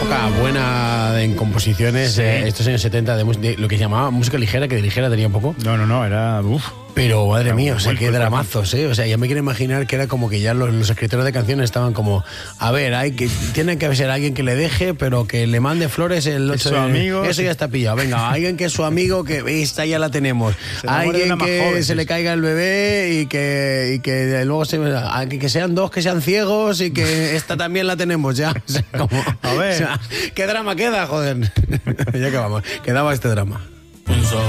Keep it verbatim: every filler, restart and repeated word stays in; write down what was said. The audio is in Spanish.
época buena en composiciones, Sí. eh, estos años setenta, de, mus- de lo que se llamaba música ligera, que de ligera tenía un poco. No, no, no, era... Uf. Pero madre mía, o sea, Bueno, qué pues, dramazos, ¿eh? O sea, ya me quiero imaginar que era como que ya los, los escritores de canciones estaban como, a ver, hay que tiene que ser alguien que le deje, pero que le mande flores el Es ocho su de- amigo, Eso sí. ya está pillado. Venga, alguien que es su amigo, que esta ya la tenemos. Se enamore de Alguien una más que joven, se sí. le caiga el bebé y que, y que luego se que que sean dos que sean ciegos y que esta también la tenemos ya. O sea, como, A ver. o sea, qué drama queda, joder. Ya que vamos, quedaba este drama.